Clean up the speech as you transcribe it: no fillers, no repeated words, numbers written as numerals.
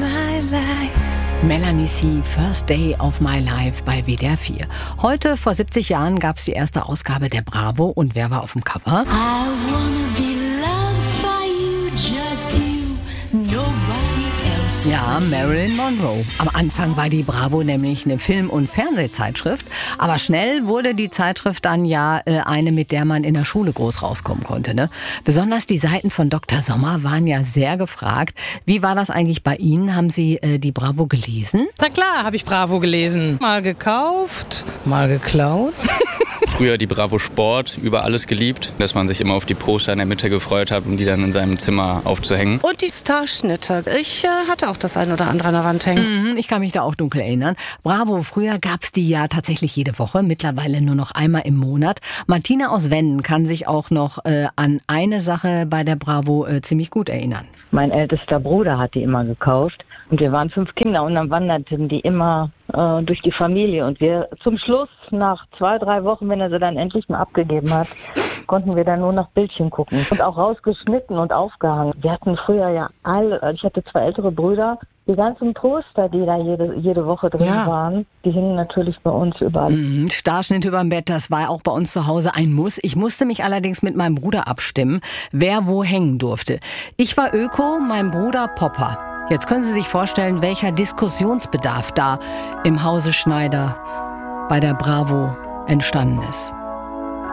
my life. Melanie C., First Day of My Life bei WDR 4. Heute, vor 70 Jahren, gab es die erste Ausgabe der Bravo. Und wer war auf dem Cover? I wanna be loved by you, just you, nobody else. Ja, Marilyn Monroe. Am Anfang war die Bravo nämlich eine Film- und Fernsehzeitschrift. Aber schnell wurde die Zeitschrift dann ja eine, mit der man in der Schule groß rauskommen konnte. Ne? Besonders die Seiten von Dr. Sommer waren ja sehr gefragt. Wie war das eigentlich bei Ihnen? Haben Sie die Bravo gelesen? Na klar, habe ich Bravo gelesen. Mal gekauft, mal geklaut. Früher die Bravo Sport, über alles geliebt, dass man sich immer auf die Poster in der Mitte gefreut hat, um die dann in seinem Zimmer aufzuhängen. Und die Starschnitte. Ich hatte auch das ein oder andere an der Wand hängen. Ich kann mich da auch dunkel erinnern. Bravo, früher gab's die ja tatsächlich jede Woche, mittlerweile nur noch einmal im Monat. Martina aus Wenden kann sich auch noch an eine Sache bei der Bravo ziemlich gut erinnern. Mein ältester Bruder hat die immer gekauft und wir waren 5 Kinder und dann wanderten die immer durch die Familie und wir zum Schluss nach 2-3 Wochen, wenn er sie dann endlich mal abgegeben hat, konnten wir dann nur noch Bildchen gucken und auch rausgeschnitten und aufgehangen. Wir hatten früher ja ich hatte 2 ältere Brüder, die ganzen Poster, die da jede Woche drin waren, die hingen natürlich bei uns überall. Starschnitt überm Bett, das war auch bei uns zu Hause ein Muss. Ich musste mich allerdings mit meinem Bruder abstimmen, wer wo hängen durfte. Ich war Öko, mein Bruder Popper. Jetzt können Sie sich vorstellen, welcher Diskussionsbedarf da im Hause Schneider bei der Bravo entstanden ist.